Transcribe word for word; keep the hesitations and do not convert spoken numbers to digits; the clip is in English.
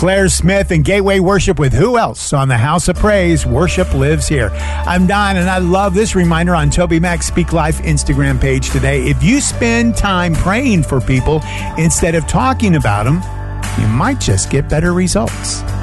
Claire Smith and Gateway Worship with who else on the House of Praise? Worship lives here. I'm Don, and I love this reminder on Toby Mac Speak Life Instagram page today. If you spend time praying for people instead of talking about them, you might just get better results.